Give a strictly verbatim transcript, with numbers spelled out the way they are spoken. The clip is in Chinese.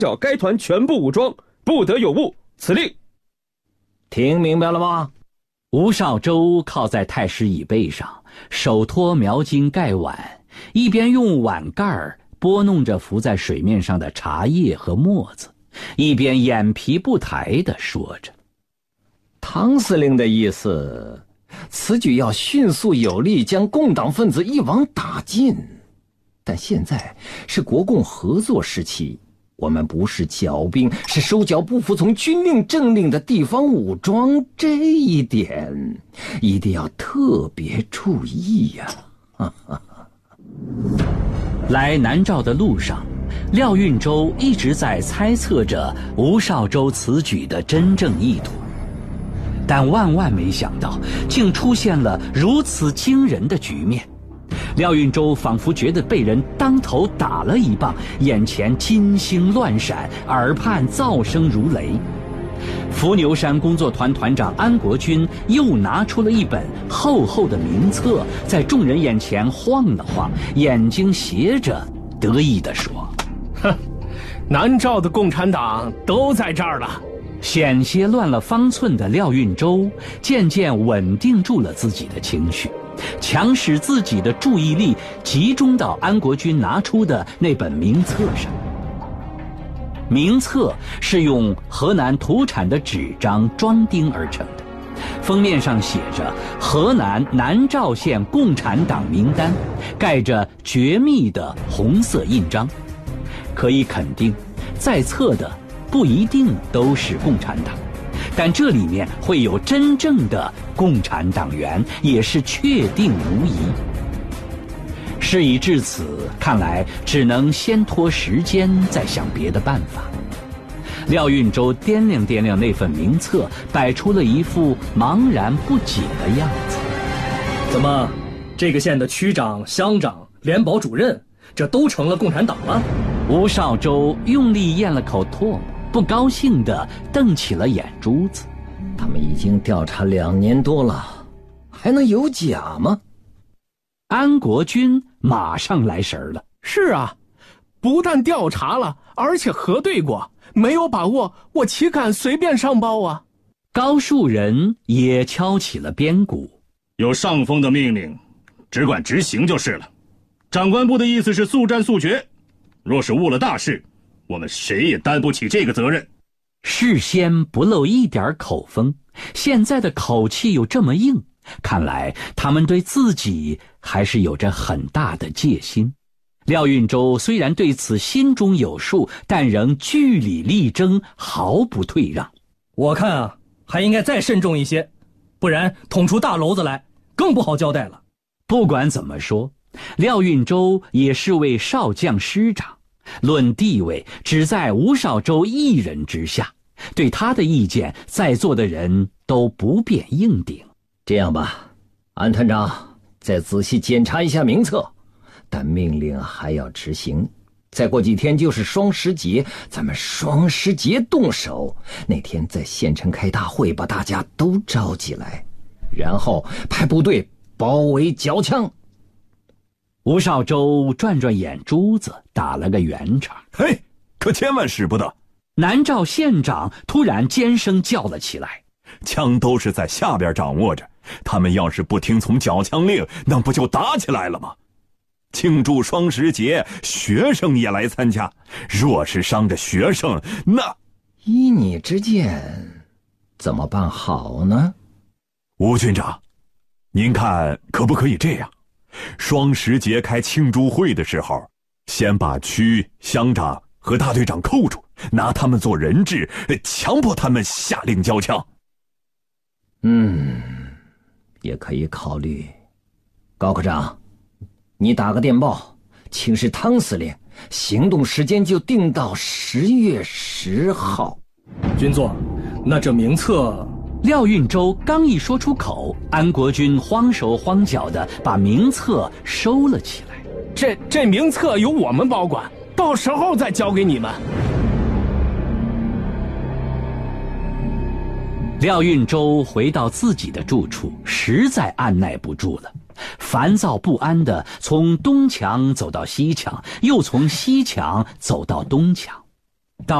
叫该团全部武装，不得有误。此令。 听明白了吗？ 吴少洲靠在太师椅背上，手托描金盖碗，一边用碗盖拨弄着浮在水面上的茶叶和沫子，一边眼皮不抬地说着： 汤司令的意思，此举要迅速有力将共党分子一网打尽。但现在是国共合作时期，我们不是剿兵，是手脚不服从军令政令的地方武装，这一点一定要特别注意呀、啊！ 来南诏的路上，廖运周一直在猜测着吴少洲此举的真正意图，但万万没想到，竟出现了如此惊人的局面。廖运周仿佛觉得被人当头打了一棒，眼前金星乱闪，耳畔噪声如雷。伏牛山工作团团长安国军又拿出了一本厚厚的名册，在众人眼前晃了晃，眼睛斜着，得意地说： 哼，南诏的共产党都在这儿了。 险些乱了方寸的廖运周渐渐稳定住了自己的情绪，强使自己的注意力集中到安国军拿出的那本名册上。名册是用河南土产的纸张装订而成的，封面上写着河南南诏县共产党名单，盖着绝密的红色印章。可以肯定，在册的不一定都是共产党，但这里面会有真正的共产党员，也是确定无疑。事已至此，看来只能先拖时间，再想别的办法。廖运周掂量掂量那份名册，摆出了一副茫然不解的样子。 怎么，这个县的区长、乡长、联保主任，这都成了共产党了？ 吴少洲用力咽了口唾沫，不高兴地瞪起了眼珠子。 他们已经调查两年多了，还能有假吗？ 安国军马上来神了。 是啊，不但调查了，而且核对过，没有把握，我岂敢随便上报啊？ 高树人也敲起了边鼓。 有上峰的命令，只管执行就是了。长官部的意思是速战速决，若是误了大事，我们谁也担不起这个责任。 事先不露一点口风，现在的口气又这么硬，看来他们对自己还是有着很大的戒心。廖运周虽然对此心中有数，但仍据理力争，毫不退让。 我看啊，还应该再慎重一些，不然捅出大篓子来，更不好交代了。 不管怎么说，廖运周也是位少将师长，论地位只在吴少洲一人之下，对他的意见在座的人都不便硬顶。 这样吧，安团长再仔细检查一下名册，但命令还要执行。再过几天就是双十节，咱们双十节动手，那天在县城开大会，把大家都召集来，然后派部队包围缴枪。 吴少洲转转眼珠子，打了个圆场。 嘿，可千万使不得！ 南诏县长突然尖声叫了起来： 枪都是在下边掌握着，他们要是不听从缴枪令，那不就打起来了吗？庆祝双十节，学生也来参加，若是伤着学生，那…… 依你之见，怎么办好呢？ 吴军长，您看可不可以这样？双十节开庆祝会的时候，先把区乡长和大队长扣住，拿他们做人质，强迫他们下令交枪。 嗯，也可以考虑。高科长，你打个电报请示汤司令，行动时间就定到十月十号。 军座，那这名册…… 廖运周刚一说出口，安国军慌手慌脚地把名册收了起来。 这这名册由我们保管，到时候再交给你们。 廖运周回到自己的住处，实在按耐不住了，烦躁不安地从东墙走到西墙，又从西墙走到东墙。